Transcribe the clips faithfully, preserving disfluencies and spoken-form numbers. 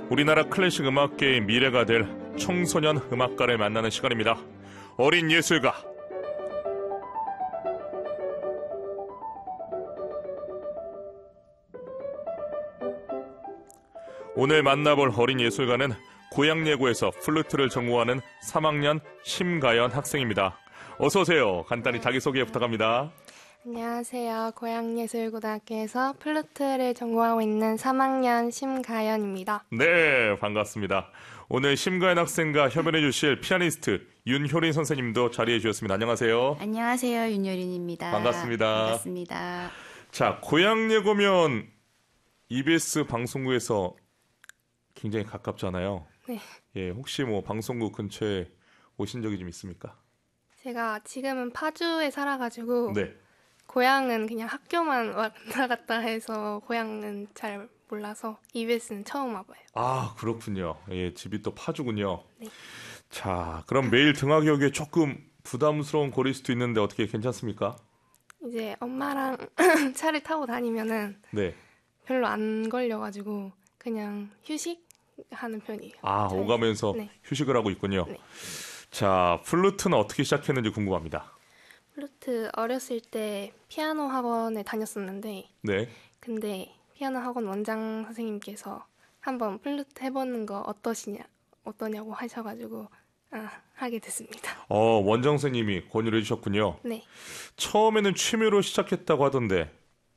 우리나라 클래식 음악계의 미래가 될 청소년 음악가를 만나는 시간입니다. 어린 예술가. 오늘 만나볼 어린 예술가는 고양예고에서 플루트를 전공하는 삼 학년 심가연 학생입니다. 어서 오세요. 간단히 자기소개 부탁합니다. 안녕하세요. 고양예술고등학교에서 플루트를 전공하고 있는 삼 학년 심가연입니다. 네, 반갑습니다. 오늘 심가연 학생과 협연해 주실 피아니스트 윤효린 선생님도 자리해 주셨습니다. 안녕하세요. 안녕하세요. 윤효린입니다. 반갑습니다. 반갑습니다. 자, 고양예고면 이비에스 방송국에서 굉장히 가깝잖아요. 네. 예, 혹시 뭐 방송국 근처에 오신 적이 좀 있습니까? 제가 지금은 파주에 살아가지고 네. 고향은 그냥 학교만 왔다 갔다 해서 고향은 잘 몰라서 이비에스는 처음 와봐요. 아, 그렇군요. 예, 집이 또 파주군요. 네. 자, 그럼 매일 등하기 오기에 조금 부담스러운 거리일 수도 있는데 어떻게 괜찮습니까? 이제 엄마랑 차를 타고 다니면은 네. 별로 안 걸려가지고 그냥 휴식하는 편이에요. 아, 저희. 오가면서 네. 휴식을 하고 있군요. 네. 자, 플루트는 어떻게 시작했는지 궁금합니다. 플루트 어렸을 때 피아노 학원에 다녔었는데 네. 근데 피아노 학원 원장 선생님께서 한번 플루트 해보는 거 어떠시냐 어떠냐고 하셔가지고 아, 하게 됐습니다. 어, 원장 선생님이 권유를 해주셨군요. 네. 처음에는 취미로 시작했다고 하던데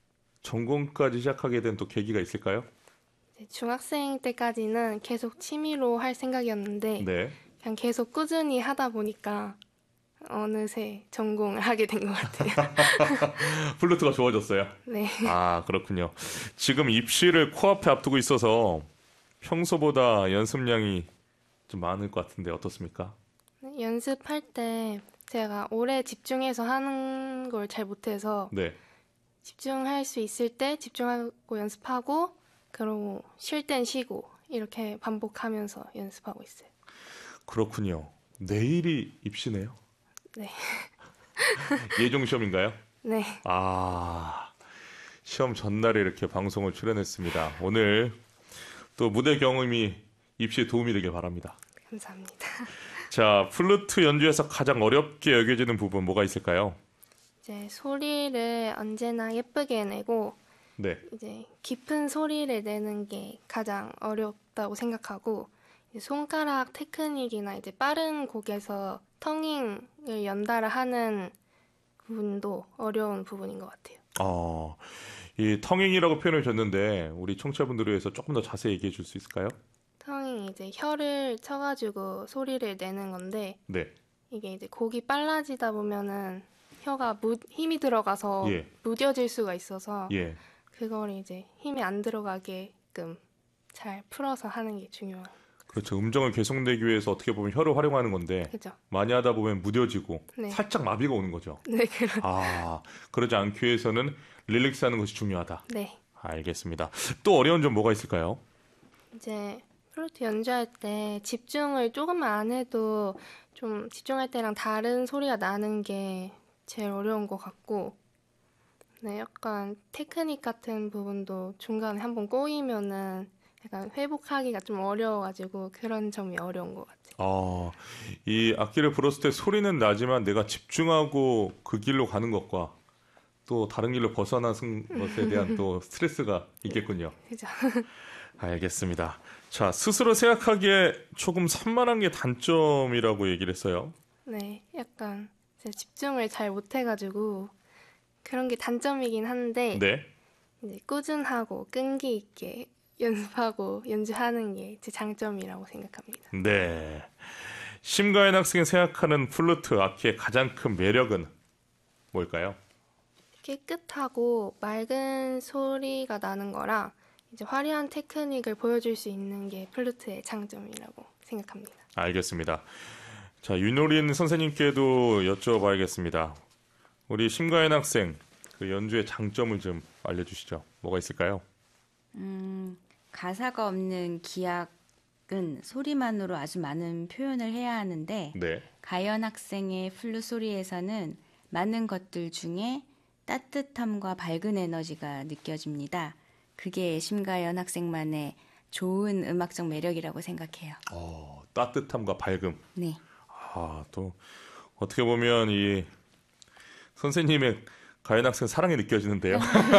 전공까지 시작하게 된 또 계기가 있을까요? 중학생 때까지는 계속 취미로 할 생각이었는데 네. 그냥 계속 꾸준히 하다 보니까 어느새 전공을 하게 된 것 같아요. 플루트가 좋아졌어요? 네. 아, 그렇군요. 지금 입시를 코앞에 앞두고 있어서 평소보다 연습량이 좀 많을 것 같은데 어떻습니까? 연습할 때 제가 오래 집중해서 하는 걸 잘 못해서 네. 집중할 수 있을 때 집중하고 연습하고 그러고 쉴 땐 쉬고 이렇게 반복하면서 연습하고 있어요. 그렇군요. 내일이 입시네요. 네. 예종 시험인가요? 네. 아, 시험 전날에 이렇게 방송을 출연했습니다. 오늘 또 무대 경험이 입시에 도움이 되길 바랍니다. 감사합니다. 자, 플루트 연주에서 가장 어렵게 여겨지는 부분 뭐가 있을까요? 이제 소리를 언제나 예쁘게 내고 네. 이제 깊은 소리를 내는 게 가장 어렵다고 생각하고 이제 손가락 테크닉이나 이제 빠른 곡에서 텅잉을 연달아 하는 부분도 어려운 부분인 것 같아요. 어, 이 텅잉이라고 표현을 줬는데 우리 청취자분들을 위해서 조금 더 자세히 얘기해 줄 수 있을까요? 텅잉이 이제 혀를 쳐가지고 소리를 내는 건데 네. 이게 이제 곡이 빨라지다 보면은 혀가 무, 힘이 들어가서 예. 무뎌질 수가 있어서 예. 그걸 이제 힘이 안 들어가게끔 잘 풀어서 하는 게 중요해요. 그렇죠. 음정을 개성내기 위해서 어떻게 보면 혀를 활용하는 건데 그죠? 많이 하다 보면 무뎌지고 네. 살짝 마비가 오는 거죠. 네, 그런. 아, 그러지 않기 위해서는 릴렉스 하는 것이 중요하다. 네. 알겠습니다. 또 어려운 점 뭐가 있을까요? 이제 플루트 연주할 때 집중을 조금만 안 해도 좀 집중할 때랑 다른 소리가 나는 게 제일 어려운 것 같고 네, 약간 테크닉 같은 부분도 중간에 한번 꼬이면은 약간 회복하기가 좀 어려워가지고 그런 점이 어려운 것 같아요. 아, 이 악기를 불었을 때 소리는 나지만 내가 집중하고 그 길로 가는 것과 또 다른 길로 벗어나는 것에 대한 또 스트레스가 있겠군요. 그죠? 알겠습니다. 자, 스스로 생각하기에 조금 산만한 게 단점이라고 얘기를 했어요. 네, 약간 제가 집중을 잘 못해가지고 그런 게 단점이긴 한데 네. 이제 꾸준하고 끈기 있게 연습하고 연주하는 게 제 장점이라고 생각합니다. 네. 심가연 학생이 생각하는 플루트 악기의 가장 큰 매력은 뭘까요? 깨끗하고 맑은 소리가 나는 거랑 이제 화려한 테크닉을 보여줄 수 있는 게 플루트의 장점이라고 생각합니다. 알겠습니다. 자, 윤효린 선생님께도 여쭤봐야겠습니다. 우리 심가연 학생 그 연주의 장점을 좀 알려주시죠. 뭐가 있을까요? 음, 가사가 없는 기악은 소리만으로 아주 많은 표현을 해야 하는데 네. 가연 학생의 플룻 소리에서는 많은 것들 중에 따뜻함과 밝은 에너지가 느껴집니다. 그게 심가연 학생만의 좋은 음악적 매력이라고 생각해요. 어, 따뜻함과 밝음. 네. 아, 또 어떻게 보면 이 선생님의 가연 학생 사랑이 느껴지는데요.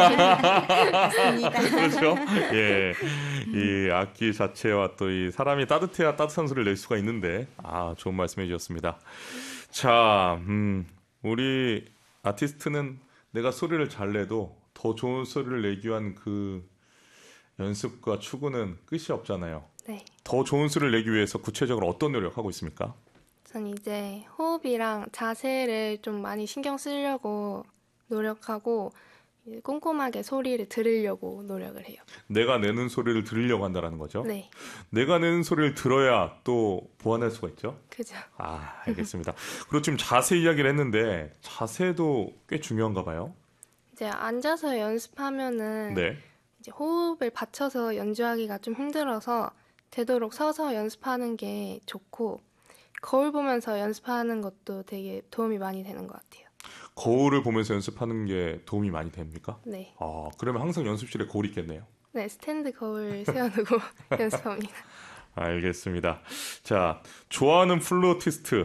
그렇죠? 예, 이 악기 자체와 또 이 사람이 따뜻해야 따뜻한 소리를 낼 수가 있는데, 아, 좋은 말씀해 주셨습니다. 자, 음, 우리 아티스트는 내가 소리를 잘 내도 더 좋은 소리를 내기 위한 그 연습과 추구는 끝이 없잖아요. 네. 더 좋은 소리를 내기 위해서 구체적으로 어떤 노력하고 있습니까? 전 이제 호흡이랑 자세를 좀 많이 신경 쓰려고 노력하고 이제 꼼꼼하게 소리를 들으려고 노력을 해요. 내가 내는 소리를 들으려고 한다는 거죠? 네, 내가 내는 소리를 들어야 또 보완할 수가 있죠? 그죠. 아, 알겠습니다. 그리고 지금 자세 이야기를 했는데 자세도 꽤 중요한가 봐요? 이제 앉아서 연습하면은 네. 이제 호흡을 받쳐서 연주하기가 좀 힘들어서 되도록 서서 연습하는 게 좋고 거울 보면서 연습하는 것도 되게 도움이 많이 되는 것 같아요. 거울을 보면서 연습하는 게 도움이 많이 됩니까? 네, 아, 그러면 항상 연습실에 거울이 있겠네요. 네 스탠드 거울 세워두고 연습합니다. 알겠습니다. 자, 좋아하는 플루티스트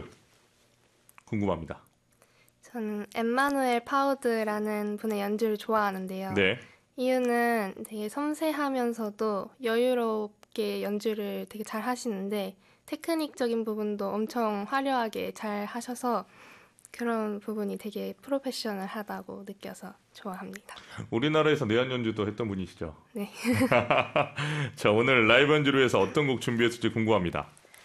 궁금합니다. 저는 엠마누엘 파우드라는 분의 연주를 좋아하는데요. 네. 이유는 되게 섬세하면서도 여유롭게 연주를 되게 잘 하시는데 테크닉적인 부분도 엄청 화려하게 잘 하셔서 그런 부분이 되게 프로페셔널하다고 느껴서 좋아합니다. 우리나라에서 내한 연주도 했던 분이시죠? 네. 자, 오늘 라이브 연주를 위해서 어떤 곡 준비했을지 궁금합니다.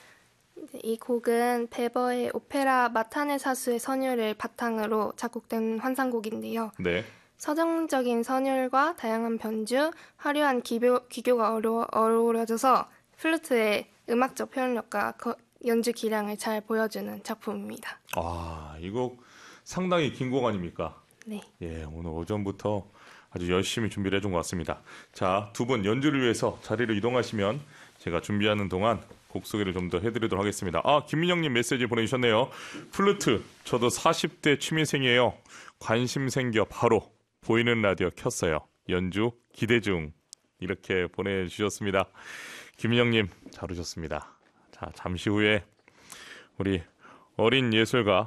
이 곡은 베버의 오페라 마타네 사수의 선율을 바탕으로 작곡된 환상곡인데요. 네. 서정적인 선율과 다양한 변주, 화려한 기교, 기교가 어려, 어우러져서 플루트의 음악적 표현력과 거, 연주 기량을 잘 보여주는 작품입니다. 아, 이 곡 상당히 긴 곡 아닙니까? 네. 예, 오늘 오전부터 아주 열심히 준비를 해준 것 같습니다. 자, 두 분 연주를 위해서 자리를 이동하시면 제가 준비하는 동안 곡 소개를 좀 더 해드리도록 하겠습니다. 아, 김민영님 메시지 보내주셨네요. 플루트, 저도 사십 대 취미생이에요. 관심 생겨 바로 보이는 라디오 켰어요. 연주 기대 중. 이렇게 보내주셨습니다. 김민영님 잘 오셨습니다. 자, 잠시 후에 우리 어린 예술가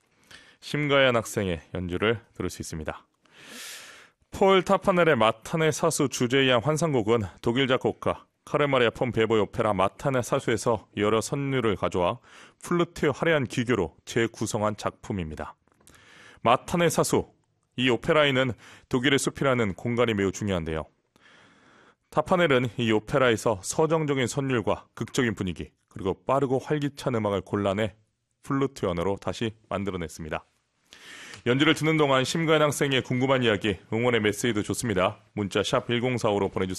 심가연 학생의 연주를 들을 수 있습니다. 폴 타파넬의 마타네 사수 주제의한 환상곡은 독일 작곡가 카르마리아 폰 베보의 오페라 마타네 사수에서 여러 선율을 가져와 플루트의 화려한 기교로 재구성한 작품입니다. 마타네 사수, 이 오페라에는 독일의 숲이라는 공간이 매우 중요한데요. 타파넬은 이 오페라에서 서정적인 선율과 극적인 분위기, 그리고 빠르고 활기찬 음악을 골라내 플루트 연어로 다시 만들어냈습니다. 연주를 듣는 동안 심가연 학생의 궁금한 이야기, 응원의 메시지도 좋습니다. 문자 샵 일공사오로 보내주세요.